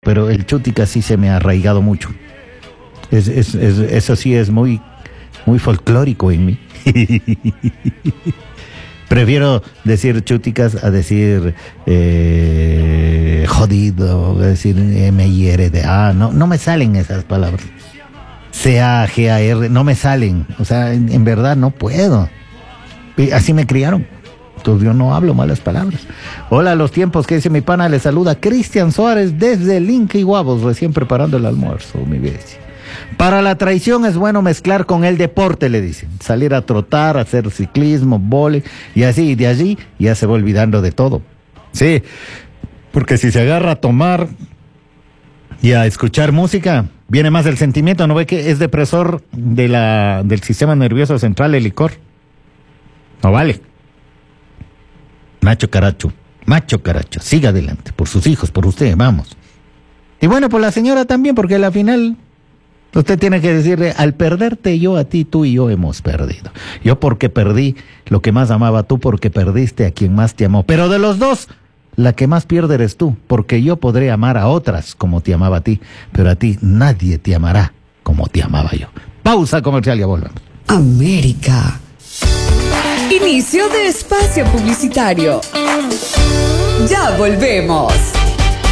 pero el Chutica sí se me ha arraigado mucho. Eso sí es muy, muy folclórico en mí. Prefiero decir chuticas a decir jodido, a decir M-I-R-D-A. No me salen esas palabras. C-A-G-A-R, no me salen. O sea, en verdad no puedo. Y así me criaron. Entonces yo no hablo malas palabras. Hola, los tiempos, que dice mi pana, le saluda Cristian Suárez desde Linca y Guavos, recién preparando el almuerzo, mi vez. Para la traición es bueno mezclar con el deporte, le dicen. Salir a trotar, hacer ciclismo, vóley, y así, y de allí ya se va olvidando de todo. Sí, porque si se agarra a tomar y a escuchar música, viene más el sentimiento. ¿No ve que es depresor del sistema nervioso central el licor? No vale. Macho caracho, siga adelante, por sus hijos, por usted, vamos. Y bueno, por la señora también, porque al final usted tiene que decirle, al perderte yo a ti, tú y yo hemos perdido. Yo porque perdí lo que más amaba, tú porque perdiste a quien más te amó. Pero de los dos, la que más pierde eres tú, porque yo podré amar a otras como te amaba a ti, pero a ti nadie te amará como te amaba yo. Pausa comercial, ya volvemos. América. Inicio de espacio publicitario. Ya volvemos.